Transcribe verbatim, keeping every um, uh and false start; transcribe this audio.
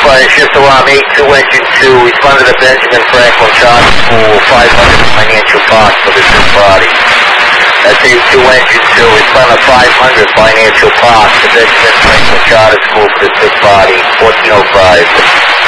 Fire Shift Alarm eight two Engine two, responded to Benjamin Franklin Charter School, five hundred Financial Park for the sick body. That's eight two Engine two, responded to five hundred Financial Park for Benjamin Franklin Charter School for the sick body, fourteen oh five.